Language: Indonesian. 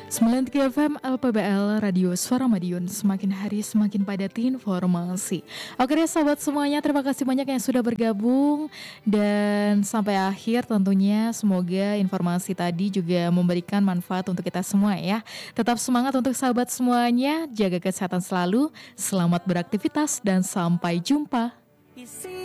93 FM LPBL Radio Suara Madiun, semakin hari semakin padat informasi. Oke deh sahabat semuanya, terima kasih banyak yang sudah bergabung. Dan sampai akhir tentunya semoga informasi tadi juga memberikan manfaat untuk kita semua ya. Tetap semangat untuk sahabat semuanya, jaga kesehatan selalu, selamat beraktivitas dan sampai jumpa.